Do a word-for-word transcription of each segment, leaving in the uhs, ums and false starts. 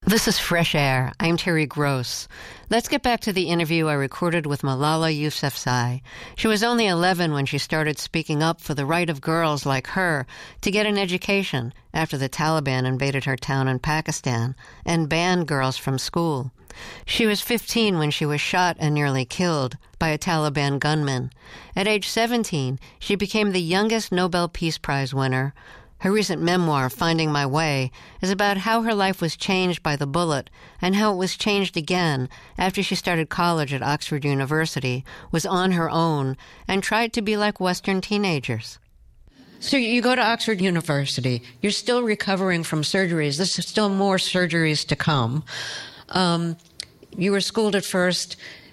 This is Fresh Air. I'm Terry Gross. Let's get back to the interview I recorded with Malala Yousafzai. She was only eleven when she started speaking up for the right of girls like her to get an education after the Taliban invaded her town in Pakistan and banned girls from school. She was fifteen when she was shot and nearly killed by a Taliban gunman. At age seventeen, she became the youngest Nobel Peace Prize winner. Her recent memoir, Finding My Way, is about how her life was changed by the bullet and how it was changed again after she started college at Oxford University, was on her own, and tried to be like Western teenagers. So you go to Oxford University. You're still recovering from surgeries. There's still more surgeries to come. Um, you were schooled at first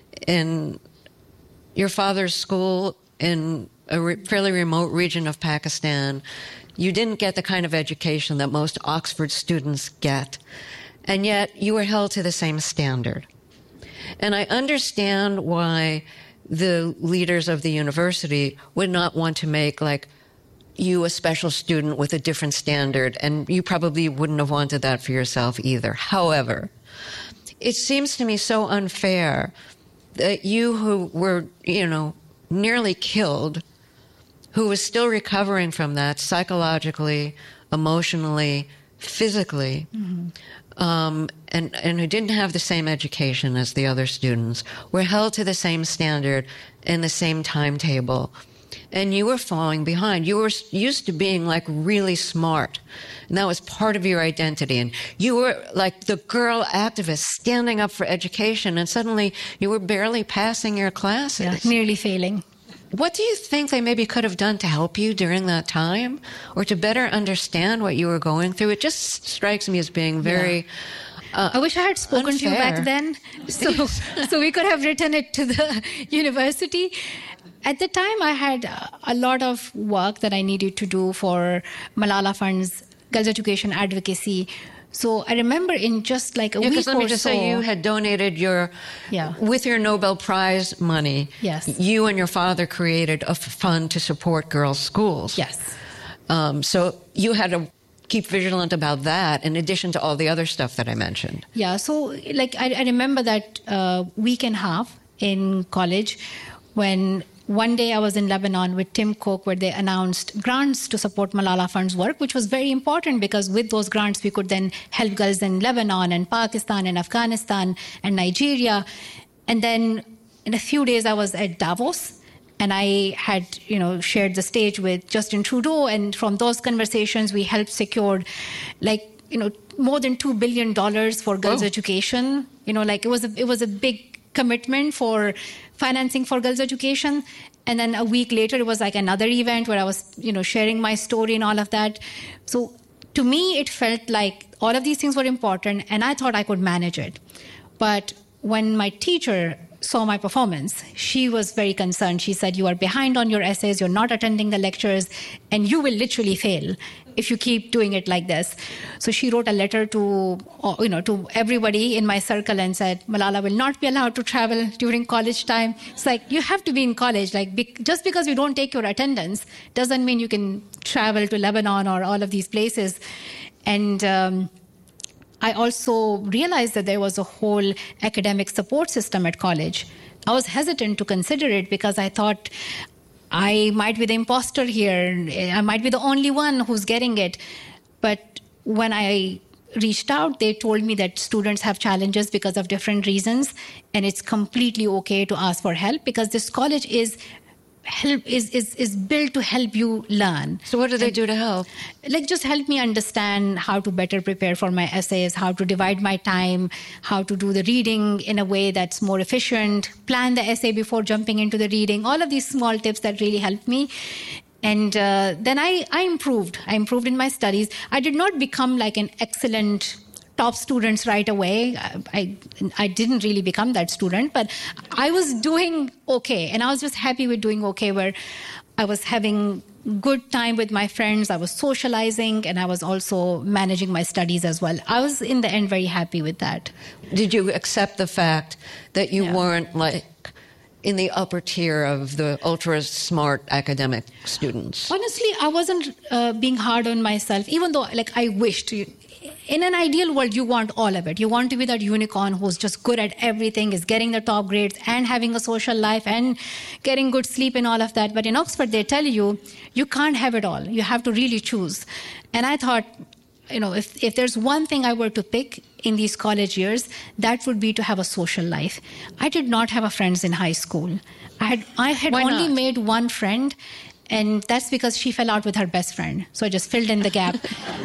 in your father's school in a re- fairly remote region of Pakistan. You didn't get the kind of education that most Oxford students get, and yet you were held to the same standard. And I understand why the leaders of the university would not want to make, like, you a special student with a different standard, and you probably wouldn't have wanted that for yourself either. However, it seems to me so unfair that you who were, you know, nearly killed, who was still recovering from that psychologically, emotionally, physically, mm-hmm. um, and, and who didn't have the same education as the other students, were held to the same standard and the same timetable. And you were falling behind. You were used to being, like, really smart. And that was part of your identity. And you were like the girl activist standing up for education, and suddenly you were barely passing your classes. Yeah, nearly failing. What do you think they maybe could have done to help you during that time, or to better understand what you were going through? It just strikes me as being very... Yeah. Uh, I wish I had spoken unfair. to you back then, so so we could have written it to the university. At the time, I had a lot of work that I needed to do for Malala Fund's girls' education advocacy. So I remember in just like a yeah, week or so. Let me just so, say, you had donated your, yeah. with your Nobel Prize money, yes. you and your father created a fund to support girls' schools. Yes. Um, so you had to keep vigilant about that in addition to all the other stuff that I mentioned. Yeah, so like I, I remember that uh, week and a half in college when one day I was in Lebanon with Tim Cook, where they announced grants to support Malala Fund's work, which was very important because with those grants, we could then help girls in Lebanon and Pakistan and Afghanistan and Nigeria. And then in a few days, I was at Davos, and I had, you know, shared the stage with Justin Trudeau. And from those conversations, we helped secure, like, you know, more than two billion dollars for girls' oh. education. You know, like it was a, it was a big commitment for financing for girls' education. And then a week later, it was like another event where I was, you know, sharing my story and all of that. So to me, it felt like all of these things were important, and I thought I could manage it. But when my teacher saw my performance, she was very concerned. She said, you are behind on your essays, you're not attending the lectures, and you will literally fail if you keep doing it like this. So she wrote a letter to, you know, to everybody in my circle and said, Malala will not be allowed to travel during college time. It's like, you have to be in college. Like, be- just because we don't take your attendance doesn't mean you can travel to Lebanon or all of these places. And um, I also realized that there was a whole academic support system at college. I was hesitant to consider it because I thought I might be the imposter here. I might be the only one who's getting it. But when I reached out, they told me that students have challenges because of different reasons, and it's completely okay to ask for help because this college is help is, is is built to help you learn. So what do they and, do to help? Like, just help me understand how to better prepare for my essays, how to divide my time, how to do the reading in a way that's more efficient, plan the essay before jumping into the reading, all of these small tips that really helped me. And uh, then I, I improved. I improved in my studies. I did not become like an excellent top students right away. I, I I didn't really become that student, but I was doing okay. And I was just happy with doing okay, where I was having good time with my friends, I was socializing, and I was also managing my studies as well. I was, in the end, very happy with that. Did you accept the fact that you yeah. weren't like in the upper tier of the ultra-smart academic students? Honestly, I wasn't uh, being hard on myself, even though like I wished... You, in an ideal world, you want all of it. You want to be that unicorn who's just good at everything, is getting the top grades and having a social life and getting good sleep and all of that. But in Oxford, they tell you, you can't have it all. You have to really choose. And I thought, you know, if, if there's one thing I were to pick in these college years, that would be to have a social life. I did not have a friends in high school. I had, I had Why only not? made one friend, and that's because she fell out with her best friend. So I just filled in the gap.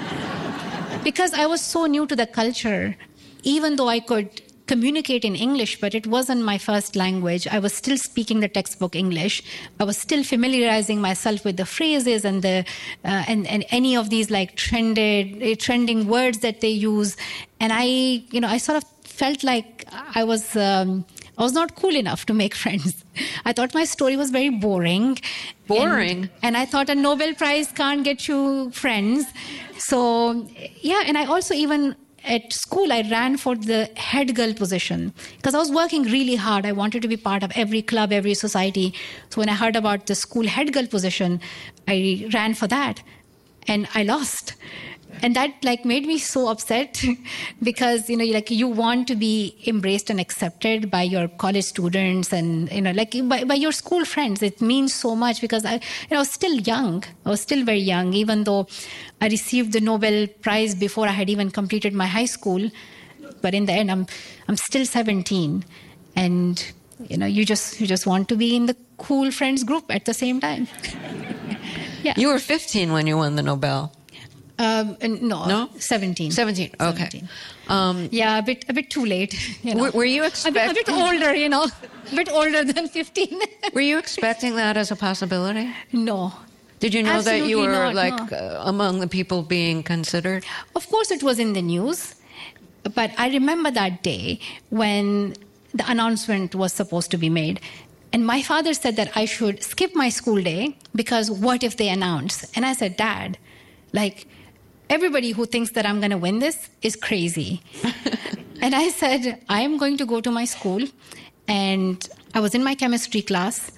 Because I was so new to the culture, even though I could communicate in English, but it wasn't my first language. I was still speaking the textbook English. I was still familiarizing myself with the phrases and the uh, and, and any of these like trended uh, trending words that they use. And I, you know, I sort of felt like I was um, I was not cool enough to make friends. I thought my story was very boring. Boring? And, and I thought a Nobel Prize can't get you friends. So, yeah, and I also even at school, I ran for the head girl position because I was working really hard. I wanted to be part of every club, every society. So when I heard about the school head girl position, I ran for that and I lost. And that like made me so upset because, you know, like you want to be embraced and accepted by your college students and, you know, like by, by your school friends. It means so much because I, you know, I was still young. I was still very young, even though I received the Nobel Prize before I had even completed my high school. But in the end, I'm, I'm still seventeen. And, you know, you just, you just want to be in the cool friends group at the same time. Yeah. You were fifteen when you won the Nobel. Um, no, No? seventeen. seventeen, okay. seventeen. Um, Yeah, a bit, a bit too late. You know. were, were you a bit, a expecting... bit older, you know, a bit older than fifteen. Were you expecting that as a possibility? No. Did you know that you Absolutely were not, like no. uh, among the people being considered? Of course, it was in the news, but I remember that day when the announcement was supposed to be made. And my father said that I should skip my school day because what if they announce? And I said, Dad, like, everybody who thinks that I'm going to win this is crazy. And I said, I am going to go to my school. And I was in my chemistry class.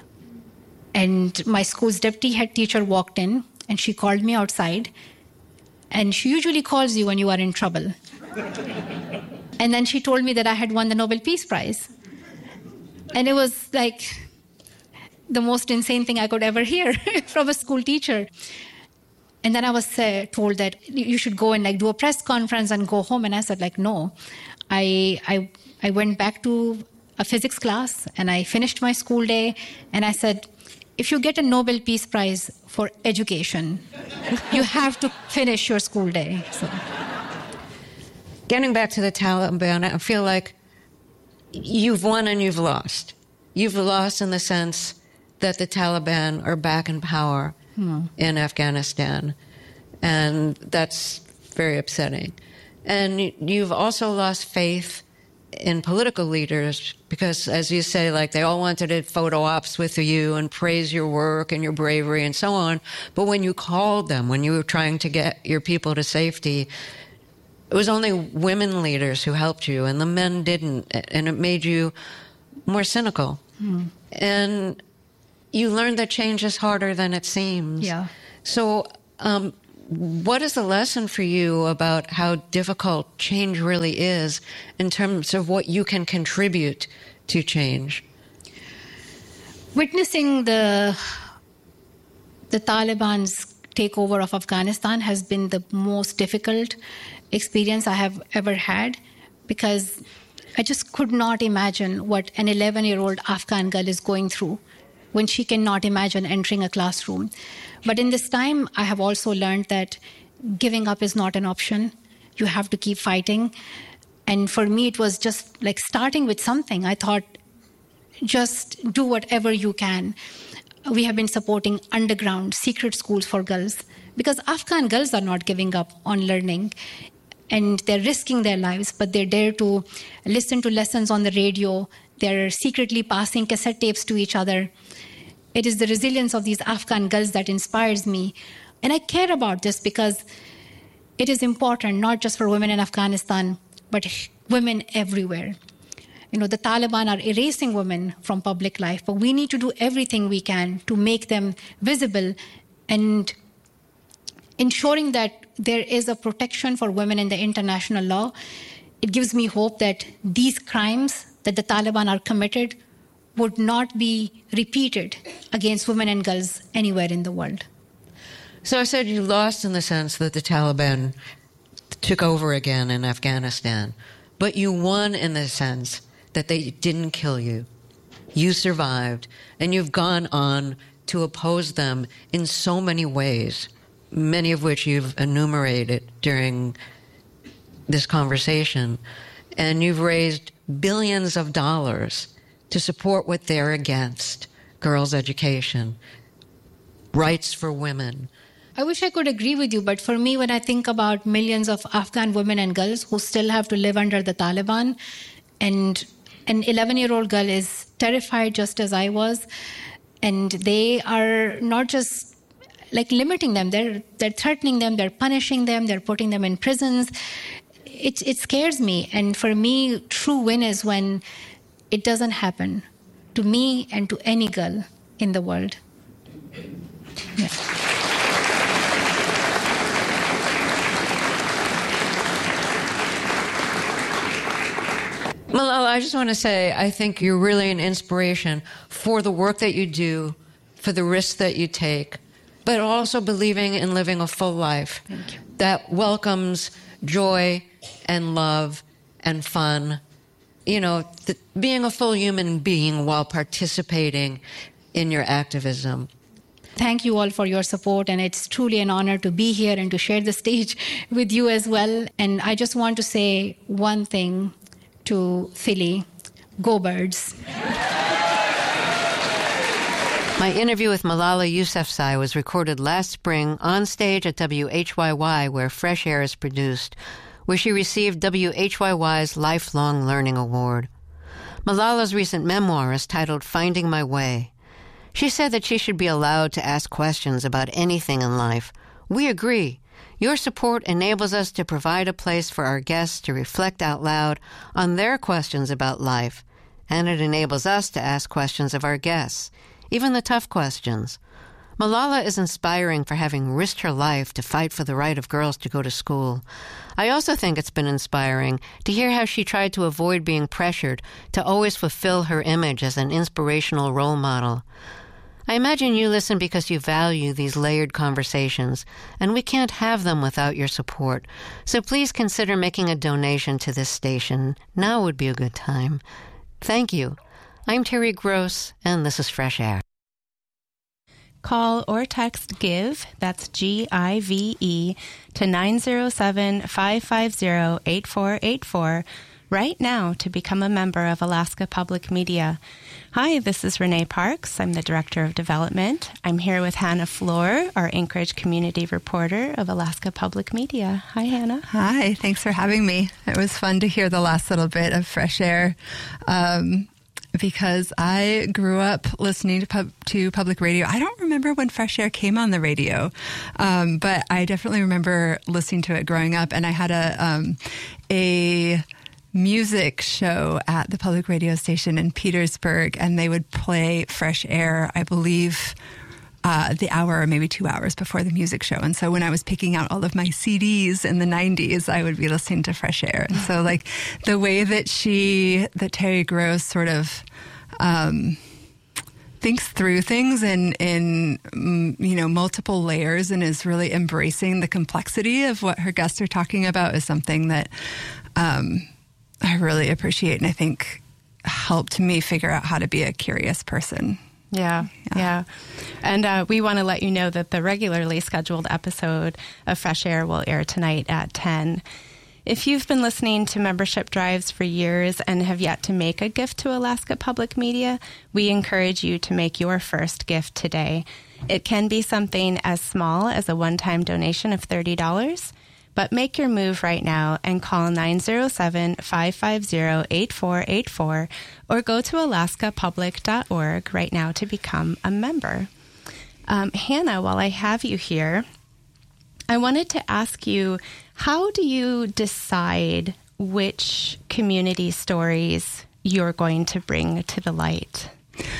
And my school's deputy head teacher walked in and she called me outside. And she usually calls you when you are in trouble. And then she told me that I had won the Nobel Peace Prize. And it was like the most insane thing I could ever hear from a school teacher. And then I was uh, told that you should go and like do a press conference and go home. And I said, like, no. I, I, I went back to a physics class and I finished my school day. And I said, if you get a Nobel Peace Prize for education, you have to finish your school day. So. Getting back to the Taliban, I feel like you've won and you've lost. You've lost in the sense that the Taliban are back in power hmm. in Afghanistan. And that's very upsetting. And you've also lost faith in political leaders because, as you say, like they all wanted to photo ops with you and praise your work and your bravery and so on. But when you called them, when you were trying to get your people to safety, it was only women leaders who helped you and the men didn't. And it made you more cynical. Hmm. And you learned that change is harder than it seems. Yeah. So, um, what is the lesson for you about how difficult change really is in terms of what you can contribute to change? Witnessing the the Taliban's takeover of Afghanistan has been the most difficult experience I have ever had because I just could not imagine what an eleven-year-old Afghan girl is going through when she cannot imagine entering a classroom. But in this time, I have also learned that giving up is not an option. You have to keep fighting. And for me, it was just like starting with something. I thought, just do whatever you can. We have been supporting underground secret schools for girls because Afghan girls are not giving up on learning. And they're risking their lives, but they dare to listen to lessons on the radio. They're secretly passing cassette tapes to each other. It is the resilience of these Afghan girls that inspires me. And I care about this because it is important, not just for women in Afghanistan, but women everywhere. You know, the Taliban are erasing women from public life, but we need to do everything we can to make them visible. And ensuring that there is a protection for women in the international law, it gives me hope that these crimes that the Taliban are committed would not be repeated against women and girls anywhere in the world. So I said you lost in the sense that the Taliban took over again in Afghanistan, but you won in the sense that they didn't kill you. You survived, and you've gone on to oppose them in so many ways, many of which you've enumerated during this conversation. And you've raised billions of dollars to support what they're against: girls' education, rights for women. I wish I could agree with you, but for me, when I think about millions of Afghan women and girls who still have to live under the Taliban, and an eleven-year-old girl is terrified just as I was, and they are not just like limiting them, they're they're threatening them, they're punishing them, they're putting them in prisons. It, it scares me. And for me, true win is when it doesn't happen to me and to any girl in the world. Yeah. Malala, I just want to say, I think you're really an inspiration for the work that you do, for the risks that you take, but also believing in living a full life that welcomes joy and love and fun. You know, th- being a full human being while participating in your activism. Thank you all for your support, and it's truly an honor to be here and to share the stage with you as well. And I just want to say one thing to Philly: go Birds. My interview with Malala Yousafzai was recorded last spring on stage at W H Y Y, where Fresh Air is produced, where she received W H Y Y's Lifelong Learning Award. Malala's recent memoir is titled Finding My Way. She said that she should be allowed to ask questions about anything in life. We agree. Your support enables us to provide a place for our guests to reflect out loud on their questions about life, and it enables us to ask questions of our guests, even the tough questions. Malala is inspiring for having risked her life to fight for the right of girls to go to school. I also think it's been inspiring to hear how she tried to avoid being pressured to always fulfill her image as an inspirational role model. I imagine you listen because you value these layered conversations, and we can't have them without your support. So please consider making a donation to this station. Now would be a good time. Thank you. I'm Terry Gross, and this is Fresh Air. Call or text GIVE, that's G I V E, to nine zero seven, five five zero, eight four eight four right now to become a member of Alaska Public Media. Hi, this is Renee Parks. I'm the Director of Development. I'm here with Hannah Floor, our Anchorage Community Reporter of Alaska Public Media. Hi, Hannah. Hi, thanks for having me. It was fun to hear the last little bit of Fresh Air. Um, because I grew up listening to pub- to public radio. I don't remember when Fresh Air came on the radio, um, but I definitely remember listening to it growing up. And I had a um, a music show at the public radio station in Petersburg, and they would play Fresh Air, I believe, uh, the hour or maybe two hours before the music show. And so when I was picking out all of my C Ds in the nineties, I would be listening to Fresh Air. And so like the way that she, that Terry Gross sort of um, thinks through things in, in, you know, multiple layers and is really embracing the complexity of what her guests are talking about is something that um, I really appreciate, and I think helped me figure out how to be a curious person. Yeah, yeah. yeah. And uh, we want to let you know that the regularly scheduled episode of Fresh Air will air tonight at ten. If you've been listening to membership drives for years and have yet to make a gift to Alaska Public Media, we encourage you to make your first gift today. It can be something as small as a one-time donation of thirty dollars, but make your move right now and call nine zero seven, five five zero, eight four eight four or go to alaska public dot org right now to become a member. Um, Hannah, while I have you here, I wanted to ask you, how do you decide which community stories you're going to bring to the light?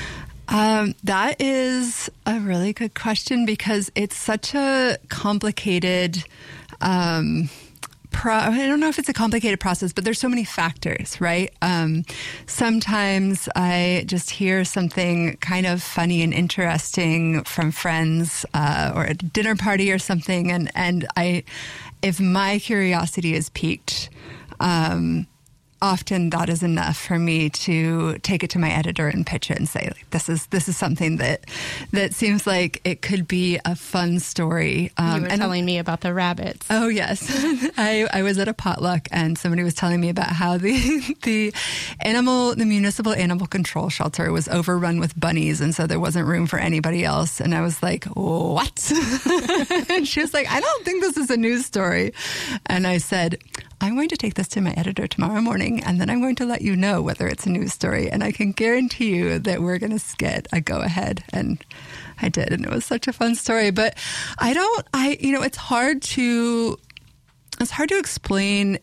Um, that is a really good question because it's such a complicated, um, pro- I don't know if it's a complicated process, but there's so many factors, right? Um, sometimes I just hear something kind of funny and interesting from friends, uh, or at a dinner party or something. And, and I, if my curiosity is piqued, um, often that is enough for me to take it to my editor and pitch it and say, like, this is this is something that that seems like it could be a fun story. Um, you were and, telling me about the rabbits. Oh, yes. I, I was at a potluck and somebody was telling me about how the the animal, the municipal animal control shelter was overrun with bunnies, and so there wasn't room for anybody else. And I was like, what? And she was like, I don't think this is a news story. And I said, I'm going to take this to my editor tomorrow morning, and then I'm going to let you know whether it's a news story. And I can guarantee you that we're going to get a go ahead. And I did. And it was such a fun story. But I don't, I, you know, it's hard to, it's hard to explain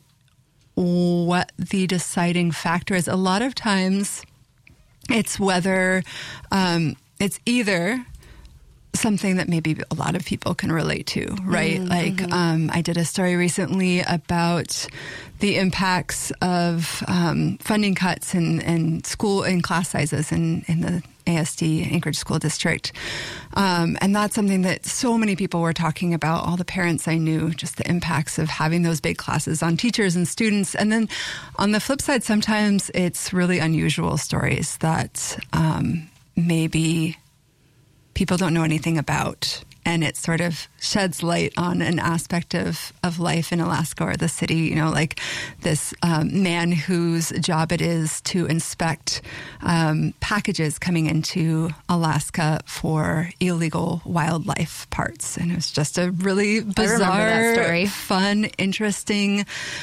what the deciding factor is. A lot of times it's whether, um, it's either something that maybe a lot of people can relate to, right? Mm-hmm. Like, um, I did a story recently about the impacts of um, funding cuts in, in school in class sizes in, in the A S D Anchorage School District. Um, and that's something that so many people were talking about, all the parents I knew, just the impacts of having those big classes on teachers and students. And then on the flip side, sometimes it's really unusual stories that um, maybe people don't know anything about, and it sort of sheds light on an aspect of, of life in Alaska or the city, you know, like this um, man whose job it is to inspect um, packages coming into Alaska for illegal wildlife parts. And it was just a really bizarre, story. fun, interesting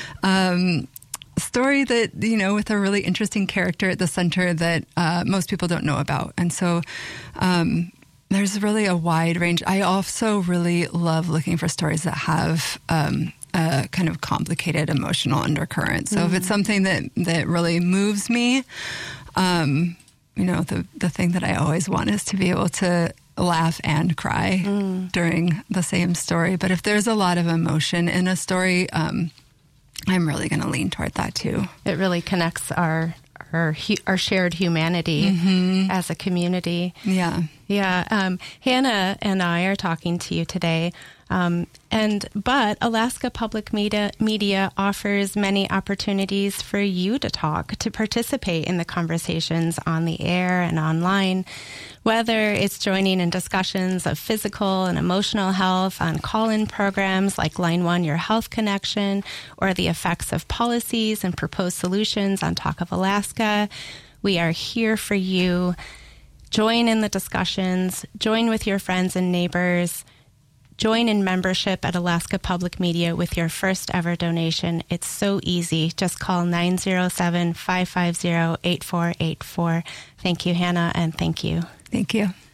um story that, you know, with a really interesting character at the center that uh, most people don't know about. And so um there's really a wide range. I also really love looking for stories that have um, a kind of complicated emotional undercurrent. So mm. if it's something that, that really moves me, um, you know, the, the thing that I always want is to be able to laugh and cry mm. during the same story. But if there's a lot of emotion in a story, um, I'm really going to lean toward that too. It really connects our our, our shared humanity mm-hmm. as a community. Yeah. Yeah. Um, Hannah and I are talking to you today. Um, and but Alaska Public Media, Media offers many opportunities for you to talk, to participate in the conversations on the air and online, whether it's joining in discussions of physical and emotional health on call-in programs like Line One, Your Health Connection, or the effects of policies and proposed solutions on Talk of Alaska. We are here for you. Join in the discussions, join with your friends and neighbors. Join in membership at Alaska Public Media with your first ever donation. It's so easy. Just call nine zero seven, five five zero, eight four eight four. Thank you, Hannah, and thank you. Thank you.